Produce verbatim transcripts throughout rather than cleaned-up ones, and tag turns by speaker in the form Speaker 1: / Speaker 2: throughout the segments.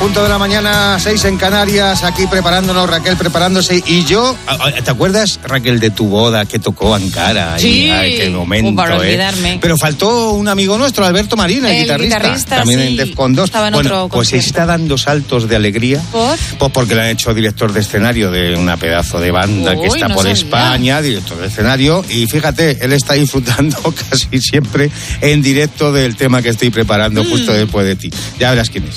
Speaker 1: Punto de la mañana, seis en Canarias, aquí preparándonos, Raquel preparándose. Y yo, ¿te acuerdas, Raquel, de tu boda que tocó Ankara?
Speaker 2: Sí,
Speaker 1: y, ay, qué momento,
Speaker 2: uh, para
Speaker 1: ¿eh?
Speaker 2: olvidarme.
Speaker 1: Pero faltó un amigo nuestro, Alberto Marín, el,
Speaker 2: el
Speaker 1: guitarrista,
Speaker 2: guitarrista,
Speaker 1: también
Speaker 2: sí,
Speaker 1: en Defcon dos.
Speaker 2: estaba en
Speaker 1: bueno,
Speaker 2: otro
Speaker 1: pues
Speaker 2: concierto.
Speaker 1: está dando saltos de alegría.
Speaker 2: ¿Por?
Speaker 1: Pues porque le han hecho director de escenario de una pedazo de banda
Speaker 2: Uy,
Speaker 1: que está
Speaker 2: no
Speaker 1: por
Speaker 2: sabía.
Speaker 1: España, director de escenario. Y fíjate, él está disfrutando casi siempre en directo del tema que estoy preparando mm. justo después de ti. Ya verás quién es.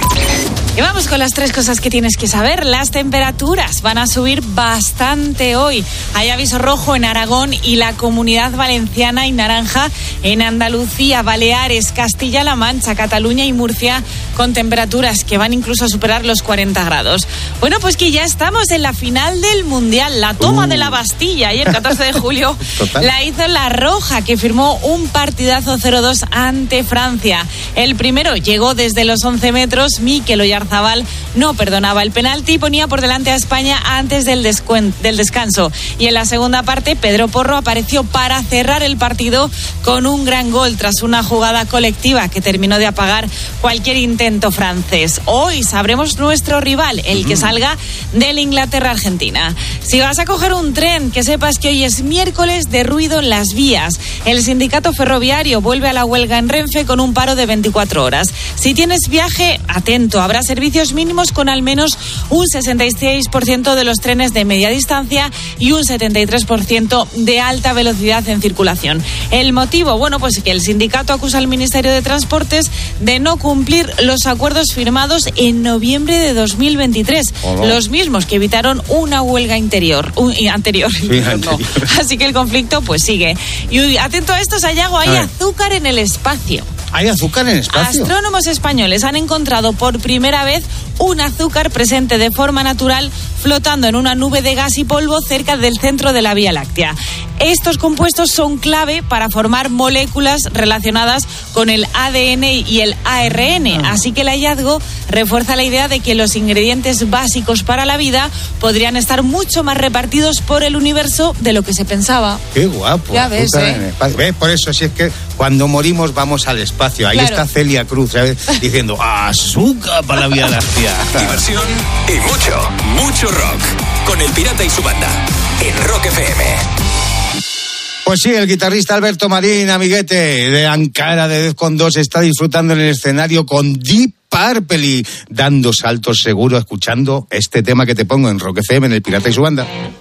Speaker 2: Y vamos con las tres cosas que tienes que saber. Las temperaturas van a subir bastante hoy. Hay aviso rojo en Aragón y la Comunidad Valenciana y naranja en Andalucía, Baleares, Castilla-La Mancha, Cataluña y Murcia, con temperaturas que van incluso a superar los cuarenta grados. Bueno, pues que ya estamos en la final del Mundial, la toma uh. de la Bastilla. Ayer, catorce de julio, Total. la hizo la Roja, que firmó un partidazo cero dos ante Francia. El primero llegó desde los once metros, Mikel Oyarzabal no perdonaba el penalti y ponía por delante a España antes del, descuen- del descanso. Y en la segunda parte, Pedro Porro apareció para cerrar el partido con un gran gol tras una jugada colectiva que terminó de apagar cualquier intento francés. Hoy sabremos nuestro rival, el que salga del Inglaterra-Argentina. Si vas a coger un tren, que sepas que hoy es miércoles de ruido en las vías. El sindicato ferroviario vuelve a la huelga en Renfe con un paro de veinticuatro horas. Si tienes viaje, atento, habrá servicios mínimos con al menos un sesenta y seis por ciento de los trenes de media distancia y un setenta y tres por ciento de alta velocidad en circulación. El motivo, bueno, pues que el sindicato acusa al Ministerio de Transportes de no cumplir los acuerdos firmados en noviembre de dos mil veintitrés, Hola. los mismos que evitaron una huelga interior, un, anterior.
Speaker 1: Sí, anterior.
Speaker 2: Así que el conflicto pues sigue. Y atento a esto, Sayago, hay azúcar en el espacio.
Speaker 1: ¿Hay azúcar en el espacio?
Speaker 2: Astrónomos españoles han encontrado por primera vez un azúcar presente de forma natural flotando en una nube de gas y polvo cerca del centro de la Vía Láctea. Estos compuestos son clave para formar moléculas relacionadas con el A D N y el A R N, así que el hallazgo refuerza la idea de que los ingredientes básicos para la vida podrían estar mucho más repartidos por el universo de lo que se pensaba.
Speaker 1: ¡Qué guapo!
Speaker 2: Ya ves, ¿eh?
Speaker 1: ¿Ves? Por eso, si es que cuando morimos vamos al espacio. Ahí claro. está Celia Cruz, ¿sabes? Diciendo azúcar para la Vía Láctea.
Speaker 3: Diversión y mucho, mucho rock. Con El Pirata y su banda. En Rock F M.
Speaker 1: Pues sí, el guitarrista Alberto Marín, amiguete de Ankara de Defcon dos, está disfrutando en el escenario con Deep Purple y dando saltos seguros escuchando este tema que te pongo en Rock F M, en El Pirata y su banda.